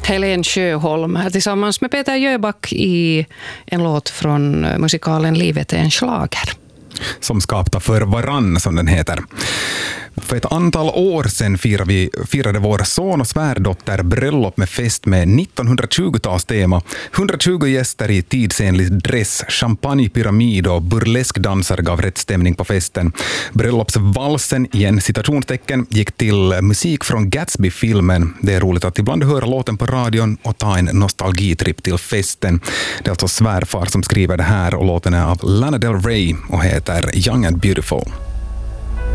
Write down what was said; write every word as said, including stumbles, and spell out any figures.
Helen Sjöholm tillsammans med Peter Jöback i en låt från musikalen Livet är en schlager. Som skapta för varann, som den heter. För ett antal år sedan firade, vi, firade vår son och svärdotter bröllop med fest med nittonhundratjugotalstema. hundratjugo gäster i tidsenlig dress, champagnepyramid och burleskdansare gav rätt stämning på festen. Bröllopsvalsen, igen citationstecken, gick till musik från Gatsby-filmen. Det är roligt att ibland höra låten på radion och ta en nostalgitripp till festen. Det är alltså svärfar som skriver det här och låten är av Lana Del Rey och heter Young and Beautiful.